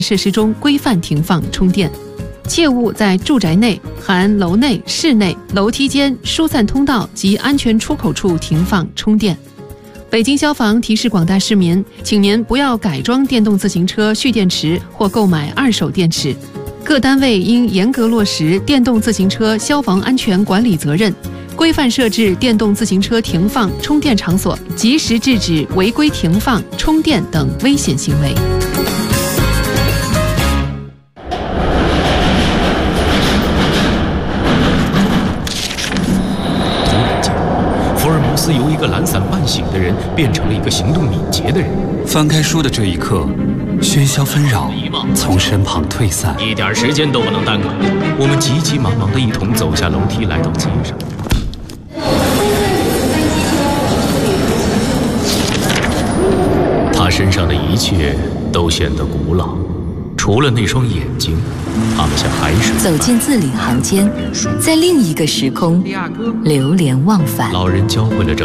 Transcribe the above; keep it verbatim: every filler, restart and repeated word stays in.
设施中规范停放充电，切勿在住宅内（含楼内、室内、楼梯间、疏散通道及安全出口处）停放充电。北京消防提示广大市民，请您不要改装电动自行车蓄电池或购买二手电池。各单位应严格落实电动自行车消防安全管理责任，规范设置电动自行车停放充电场所，及时制止违规停放、充电等危险行为。 似由一个懒散半醒的人变成了一个行动敏捷的人。 翻开书的这一刻，喧嚣纷扰从身旁退散， 一点时间都不能耽搁。我们急急忙忙地一同走下楼梯，来到街上。他身上的一切都显得古老，除了那双眼睛，它们像海水。 走进字里行间，在另一个时空流连忘返。 老人教会了这